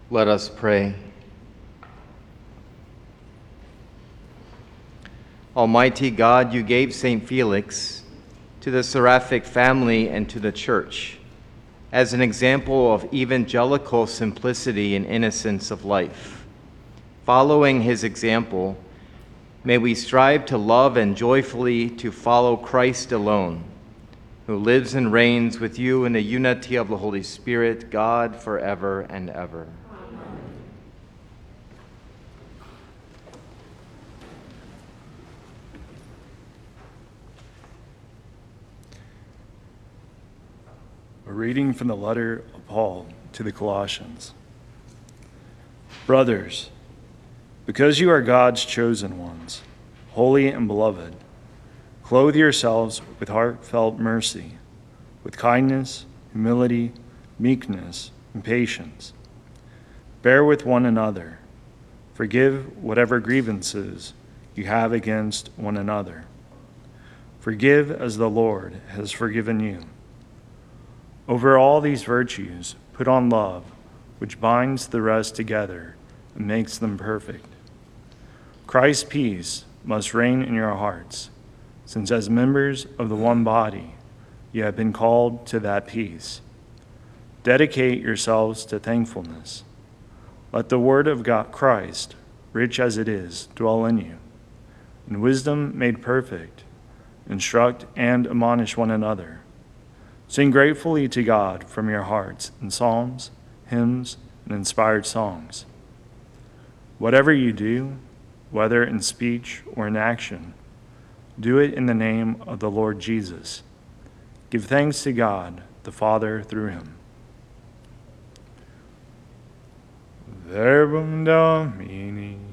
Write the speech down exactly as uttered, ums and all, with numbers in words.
Let us pray. Almighty God, you gave Saint Felix to the Seraphic family and to the Church as an example of evangelical simplicity and innocence of life. Following his example, may we strive to love and joyfully to follow Christ alone, who lives and reigns with you in the unity of the Holy Spirit, God, forever and ever. A reading from the letter of Paul to the Colossians. Brothers, because you are God's chosen ones, holy and beloved, clothe yourselves with heartfelt mercy, with kindness, humility, meekness, and patience. Bear with one another. Forgive whatever grievances you have against one another. Forgive as the Lord has forgiven you. Over all these virtues, put on love, which binds the rest together and makes them perfect. Christ's peace must reign in your hearts, since as members of the one body, you have been called to that peace. Dedicate yourselves to thankfulness. Let the word of God, Christ, rich as it is, dwell in you. In wisdom made perfect, instruct and admonish one another. Sing gratefully to God from your hearts in psalms, hymns, and inspired songs. Whatever you do, whether in speech or in action, do it in the name of the Lord Jesus. Give thanks to God, the Father, through him. Verbum Domini.